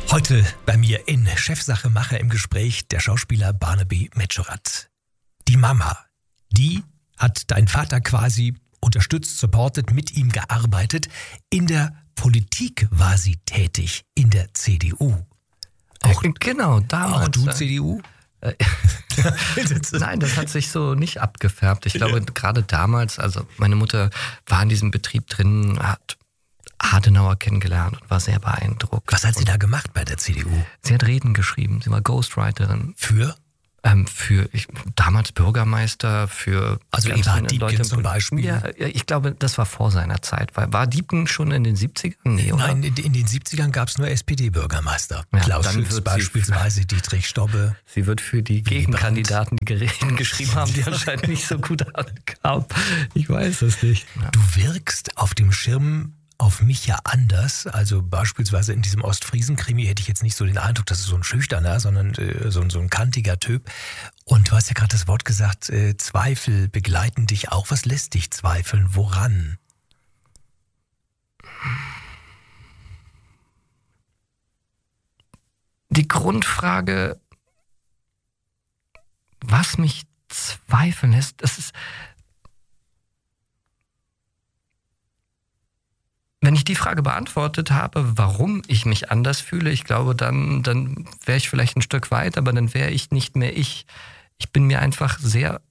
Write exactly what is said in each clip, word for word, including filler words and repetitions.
Heute bei mir in Chefsache Macher im Gespräch der Schauspieler Barnaby Medschurat. Die Mama, die hat dein Vater quasi unterstützt, supportet, mit ihm gearbeitet. In der Politik war sie tätig, in der C D U. Auch, genau, damals. Auch du C D U? Nein, das hat sich so nicht abgefärbt. Ich glaube, gerade damals, also meine Mutter war in diesem Betrieb drin, hat Adenauer kennengelernt und war sehr beeindruckt. Was hat sie da gemacht bei der C D U? Sie hat Reden geschrieben, sie war Ghostwriterin. Für? Ähm, für ich, damals Bürgermeister, für also Eberhard Diepgen zum Beispiel. Ja, ich glaube, das war vor seiner Zeit. War Diepgen schon in den siebzigern? Nee, oder? Nein, in, in den siebzigern gab es nur S P D-Bürgermeister. Ja, Klaus Schütz beispielsweise, Dietrich Stobbe. Sie wird für die Gegenkandidaten, die Reden geschrieben haben, die anscheinend nicht so gut ankamen. Ich weiß es nicht. Ja. Du wirkst auf dem Schirm auf mich ja anders, also beispielsweise in diesem Ostfriesen-Krimi hätte ich jetzt nicht so den Eindruck, dass es so ein schüchterner, sondern äh, so, so ein kantiger Typ. Und du hast ja gerade das Wort gesagt, äh, Zweifel begleiten dich auch. Was lässt dich zweifeln? Woran? Die Grundfrage, was mich zweifeln lässt, das ist, wenn ich die Frage beantwortet habe, warum ich mich anders fühle, ich glaube, dann, dann wäre ich vielleicht ein Stück weit, aber dann wäre ich nicht mehr ich. Ich bin mir einfach sehr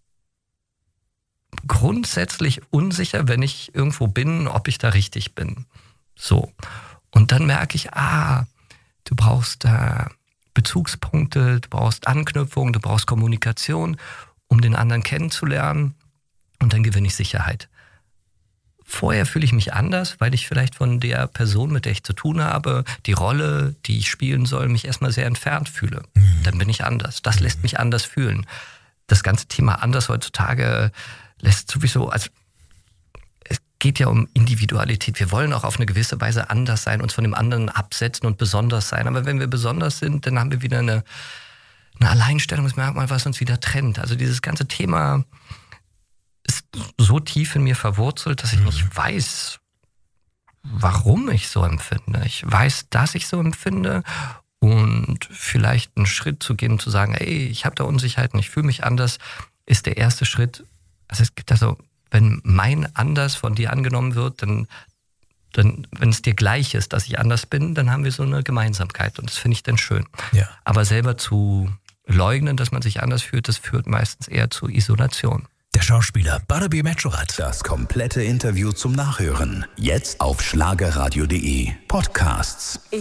grundsätzlich unsicher, wenn ich irgendwo bin, ob ich da richtig bin. So. Und dann merke ich, ah, du brauchst äh, Bezugspunkte, du brauchst Anknüpfung, du brauchst Kommunikation, um den anderen kennenzulernen. Und dann gewinne ich Sicherheit. Vorher fühle ich mich anders, weil ich vielleicht von der Person, mit der ich zu tun habe, die Rolle, die ich spielen soll, mich erstmal sehr entfernt fühle. Mhm. Dann bin ich anders. Das lässt mich anders fühlen. Das ganze Thema anders heutzutage lässt sowieso, also es geht ja um Individualität. Wir wollen auch auf eine gewisse Weise anders sein, uns von dem anderen absetzen und besonders sein. Aber wenn wir besonders sind, dann haben wir wieder eine, eine Alleinstellungsmerkmal, was uns wieder trennt. Also dieses ganze Thema ist so tief in mir verwurzelt, dass ich nicht weiß, warum ich so empfinde. Ich weiß, dass ich so empfinde und vielleicht einen Schritt zu gehen und zu sagen, ey, ich habe da Unsicherheiten, ich fühle mich anders, ist der erste Schritt. Also es gibt also, wenn mein Anders von dir angenommen wird, dann, dann wenn es dir gleich ist, dass ich anders bin, dann haben wir so eine Gemeinsamkeit und das finde ich dann schön. Ja. Aber selber zu leugnen, dass man sich anders fühlt, das führt meistens eher zu Isolation. Der Schauspieler Barnaby Medschurat. Das komplette Interview zum Nachhören. Jetzt auf schlagerradio punkt de. Podcasts.